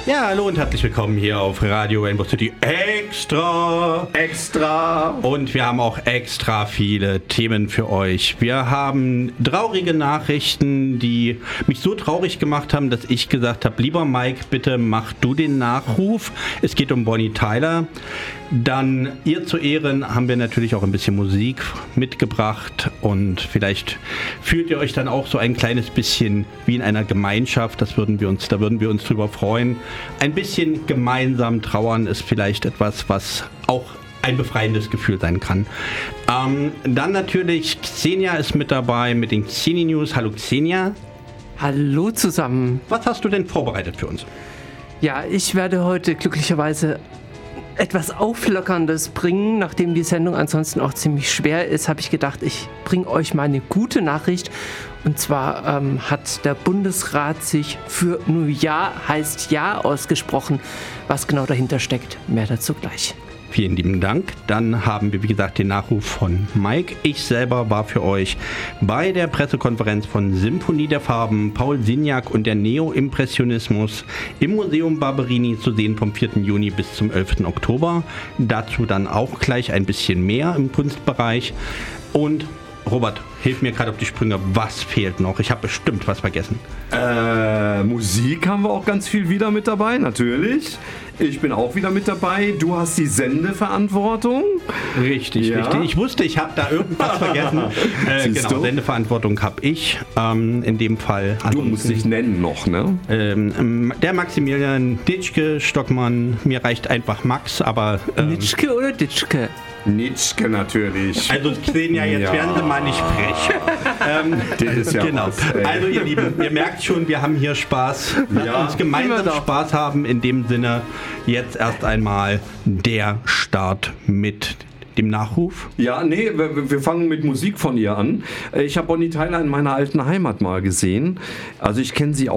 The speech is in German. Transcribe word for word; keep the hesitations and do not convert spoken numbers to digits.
Ja, hallo und herzlich willkommen hier auf Radio Rainbow City Extra. Extra. Und wir haben auch extra viele Themen für euch. Wir haben traurige Nachrichten, die mich so traurig gemacht haben, dass ich gesagt habe, lieber Mike, bitte mach du den Nachruf. Es geht um Bonnie Tyler. Dann ihr zu Ehren haben wir natürlich auch ein bisschen Musik mitgebracht und vielleicht fühlt ihr euch dann auch so ein kleines bisschen wie in einer Gemeinschaft. Das würden wir uns, da würden wir uns drüber freuen. Ein bisschen gemeinsam trauern ist vielleicht etwas, was auch ein befreiendes Gefühl sein kann. Ähm, dann natürlich Xenia ist mit dabei mit den Xeni News. Hallo Xenia. Hallo zusammen. Was hast du denn vorbereitet für uns? Ja, ich werde heute glücklicherweise etwas Auflockerndes bringen. Nachdem die Sendung ansonsten auch ziemlich schwer ist, habe ich gedacht, ich bringe euch mal eine gute Nachricht. Und zwar ähm, hat der Bundesrat sich für nur Ja heißt Ja ausgesprochen. Was genau dahinter steckt, mehr dazu gleich. Vielen lieben Dank. Dann haben wir, wie gesagt, den Nachruf von Mike. Ich selber war für euch bei der Pressekonferenz von Symphonie der Farben, Paul Signac und der Neo-Impressionismus im Museum Barberini zu sehen vom vierten Juni bis zum elften Oktober. Dazu dann auch gleich ein bisschen mehr im Kunstbereich. Und Robert, hilf mir gerade auf die Sprünge. Was fehlt noch? Ich habe bestimmt was vergessen. Äh, Musik haben wir auch ganz viel wieder mit dabei, natürlich. Ich bin auch wieder mit dabei. Du hast die Sendeverantwortung. Richtig, ja. richtig. Ich wusste, ich habe da irgendwas vergessen. Äh, genau, du? Sendeverantwortung habe ich. Ähm, in dem Fall. Du musst dich nennen noch, ne? Ähm, der Maximilian Ditschke Stockmann. Mir reicht einfach Max, aber. Ähm, Nitschke oder Ditschke? Nitschke natürlich. Also Xenia, jetzt Ja. werden Sie mal nicht frech. ähm, Das ist ja genau. was, ey. Also ihr Lieben, ihr merkt schon, wir haben hier Spaß. Lasst Ja. uns gemeinsam Immer doch. Spaß haben. In dem Sinne jetzt erst einmal der Start mit dem Nachruf. Ja, nee, wir, wir fangen mit Musik von ihr an. Ich habe Bonnie Tyler in meiner alten Heimat mal gesehen. Also ich kenne sie auch